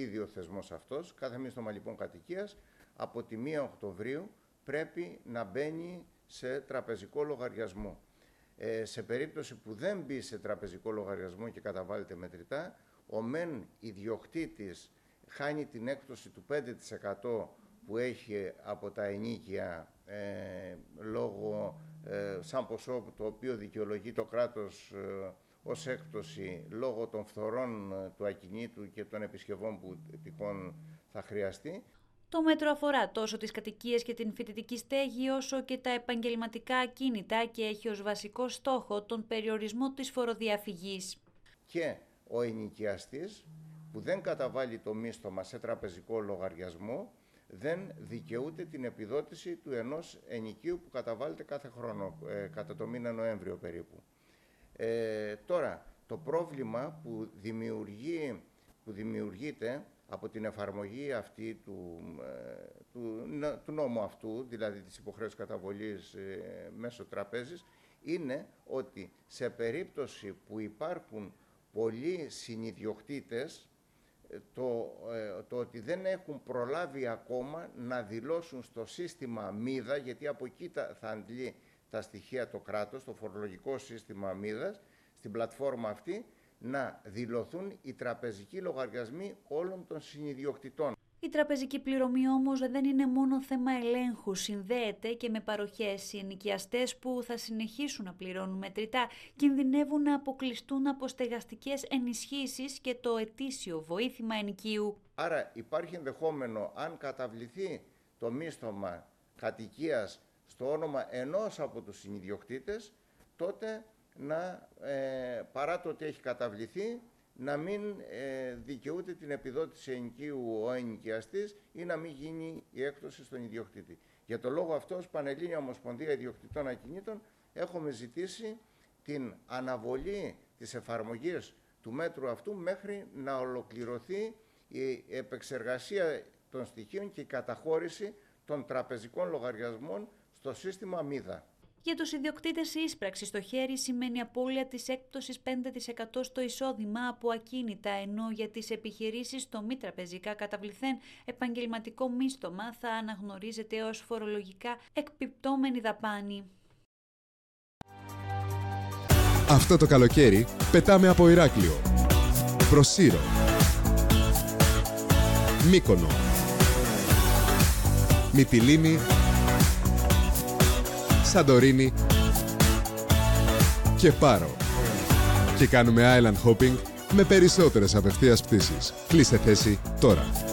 ήδη ο θεσμός αυτός, κάθε μίστομα λοιπόν κατοικίας από τη 1 Οκτωβρίου πρέπει να μπαίνει σε τραπεζικό λογαριασμό. Σε περίπτωση που δεν μπει σε τραπεζικό λογαριασμό και καταβάλλεται μετρητά, ο μεν ιδιοκτήτης χάνει την έκπτωση του 5% που έχει από τα ενοίκια λόγω σαν ποσό το οποίο δικαιολογεί το κράτος ως έκπτωση λόγω των φθορών του ακινήτου και των επισκευών που τυχόν θα χρειαστεί. Το μέτρο αφορά τόσο τις κατοικίες και την φοιτητική στέγη όσο και τα επαγγελματικά ακίνητα και έχει ως βασικό στόχο τον περιορισμό της φοροδιαφυγής. Και ο ενοικιαστής που δεν καταβάλει το μίστομα σε τραπεζικό λογαριασμό δεν δικαιούται την επιδότηση του ενός ενοικίου που καταβάλλεται κάθε χρόνο, κατά το μήνα Νοέμβριο περίπου. Τώρα, το πρόβλημα που δημιουργείται από την εφαρμογή αυτή του νόμου αυτού, δηλαδή της υποχρέωσης καταβολής μέσω τραπέζης, είναι ότι σε περίπτωση που υπάρχουν πολλοί συνιδιοκτήτες, το ότι δεν έχουν προλάβει ακόμα να δηλώσουν στο σύστημα μίδα, γιατί από εκεί θα αντλεί τα στοιχεία το κράτος, το φορολογικό σύστημα μίδας, στην πλατφόρμα αυτή, να δηλωθούν οι τραπεζικοί λογαριασμοί όλων των συνιδιοκτητών. Η τραπεζική πληρωμή όμως δεν είναι μόνο θέμα ελέγχου, συνδέεται και με παροχές. Οι ενοικιαστές που θα συνεχίσουν να πληρώνουν μετρητά κινδυνεύουν να αποκλειστούν από στεγαστικές ενισχύσεις και το ετήσιο βοήθημα ενοικίου. Άρα υπάρχει ενδεχόμενο, αν καταβληθεί το μίστομα κατοικίας στο όνομα ενός από τους συνιδιοκτήτες, τότε παρά το ότι έχει καταβληθεί, να μην δικαιούται την επιδότηση ενοικίου ο ενοικιαστής ή να μην γίνει η έκπτωση στον ιδιοκτήτη. Για το λόγο αυτό, ως Πανελλήνια Ομοσπονδία Ιδιοκτητών Ακινήτων, έχουμε ζητήσει την αναβολή της εφαρμογής του μέτρου αυτού μέχρι να ολοκληρωθεί η επεξεργασία των στοιχείων και η καταχώρηση των τραπεζικών λογαριασμών στο σύστημα μίδα. Για τους ιδιοκτήτες η είσπραξη στο χέρι σημαίνει απώλεια της έκπτωσης 5% στο εισόδημα από ακίνητα, ενώ για τις επιχειρήσεις το μη τραπεζικά καταβληθέν επαγγελματικό μίστομα θα αναγνωρίζεται ως φορολογικά εκπιπτόμενη δαπάνη. Αυτό το καλοκαίρι πετάμε από Ηράκλειο, προς Σύρο, Μύκονο, Μυτιλήνη, Σαντορίνη και Πάρο. Και κάνουμε island hopping με περισσότερες απευθείας πτήσεις. Κλείστε θέση τώρα.